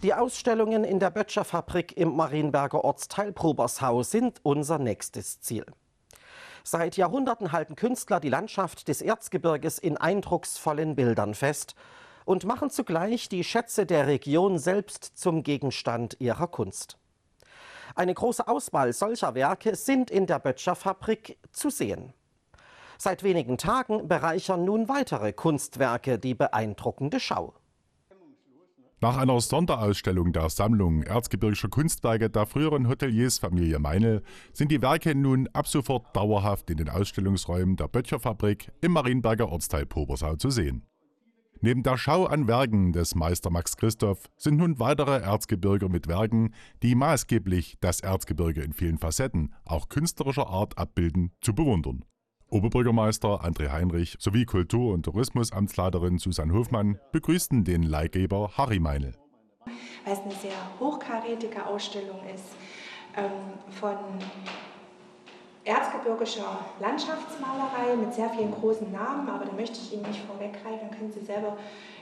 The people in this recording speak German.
Die Ausstellungen in der Böttcher-Fabrik im Marienberger Ortsteil Probersau sind unser nächstes Ziel. Seit Jahrhunderten halten Künstler die Landschaft des Erzgebirges in eindrucksvollen Bildern fest und machen zugleich die Schätze der Region selbst zum Gegenstand ihrer Kunst. Eine große Auswahl solcher Werke sind in der Böttcher-Fabrik zu sehen. Seit wenigen Tagen bereichern nun weitere Kunstwerke die beeindruckende Schau. Nach einer Sonderausstellung der Sammlung erzgebirgischer Kunstwerke der früheren Hoteliersfamilie Meinl sind die Werke nun ab sofort dauerhaft in den Ausstellungsräumen der Böttcher-Fabrik im Marienberger Ortsteil Probersau zu sehen. Neben der Schau an Werken des Meister Max Christoph sind nun weitere Erzgebirger mit Werken, die maßgeblich das Erzgebirge in vielen Facetten, auch künstlerischer Art abbilden, zu bewundern. Oberbürgermeister André Heinrich sowie Kultur- und Tourismusamtsleiterin Susanne Hofmann begrüßten den Leihgeber Harry Meinl. Weil es eine sehr hochkarätige Ausstellung ist, von erzgebirgischer Landschaftsmalerei mit sehr vielen großen Namen, aber da möchte ich Ihnen nicht vorweggreifen, dann können Sie selber